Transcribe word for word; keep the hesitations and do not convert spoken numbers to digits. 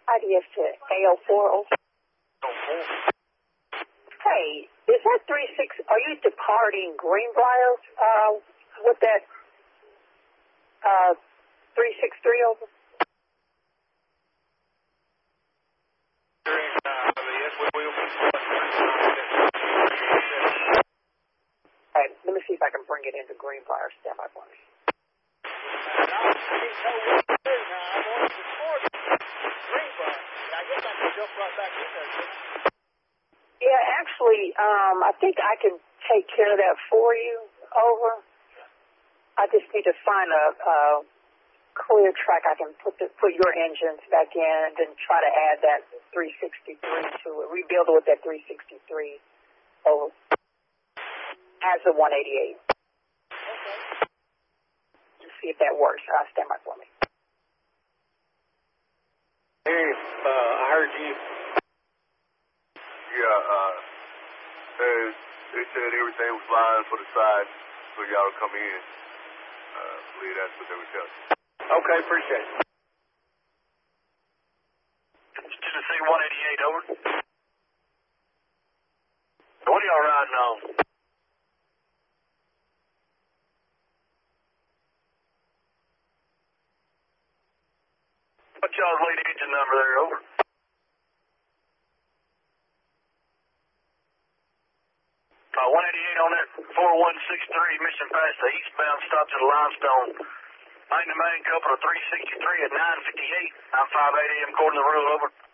I D S to A L four. Over. Hey, is that three six? Are you departing Greenbrier uh, with that uh, three six three over? All right, let me see if I can bring it into Greenbrier. Stand by for me. Yeah, actually, um, I think I can take care of that for you. Over. I just need to find a, a clear track I can put the, put your engines back in and then try to add that three sixty-three to it. Rebuild it with that three sixty-three over as a one eighty-eight. Okay. Just see if that works. Uh, stand by for me. Hey, uh, I heard you. Yeah, uh, they, they said everything was fine for the side for y'all to come in. Uh, I believe that's what they were telling you. Okay, appreciate it. Tennessee one eighty-eight, over. What are y'all riding on? What's y'all's lead engine number there, over? Uh, one eighty-eight on that four one six three, mission past the eastbound, stops at Limestone. Main to main, couple of three sixty-three at nine fifty-eight. I'm five eight A M, according to the rule, over.